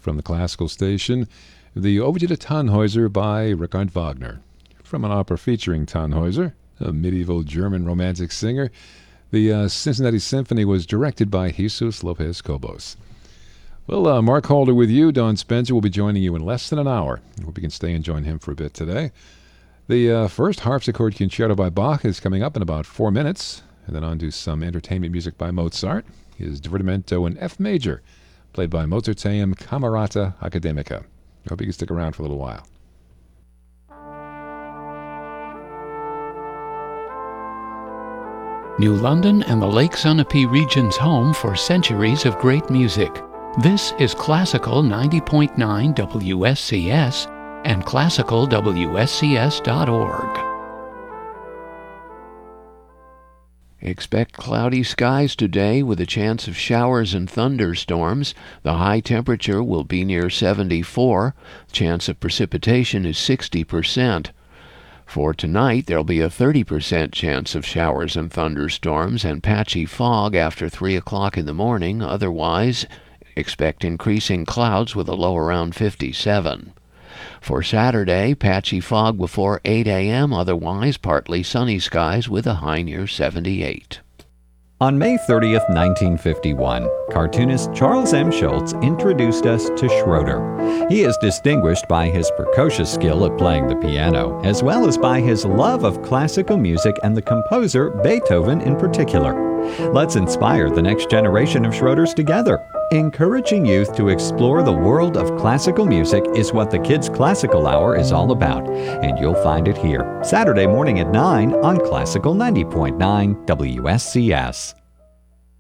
from the classical station, the Overture to Tannhäuser by Richard Wagner. From an opera featuring Tannhäuser, a medieval German romantic singer, the Cincinnati Symphony was directed by Jesus Lopez Cobos. Well, Mark Halder with you. Don Spencer will be joining you in less than an hour. Hope you can stay and join him for a bit today. The first harpsichord concerto by Bach is coming up in about 4 minutes, and then on to some entertainment music by Mozart. His Divertimento in F major, played by Mozarteum Camerata Academica. I hope you can stick around for a little while. New London and the Lake Sunapee region's home for centuries of great music. This is Classical 90.9 WSCS and classicalwscs.org. Expect cloudy skies today with a chance of showers and thunderstorms. The high temperature will be near 74. Chance of precipitation is 60%. For tonight, there'll be a 30% chance of showers and thunderstorms and patchy fog after 3 o'clock in the morning. Otherwise, expect increasing clouds with a low around 57. For Saturday, patchy fog before 8 a.m., otherwise partly sunny skies with a high near 78. On May 30th, 1951, cartoonist Charles M. Schulz introduced us to Schroeder. He is distinguished by his precocious skill at playing the piano, as well as by his love of classical music and the composer Beethoven in particular. Let's inspire the next generation of Schroeders together. Encouraging youth to explore the world of classical music is what the Kids Classical Hour is all about, and you'll find it here, Saturday morning at 9 on Classical 90.9 WSCS.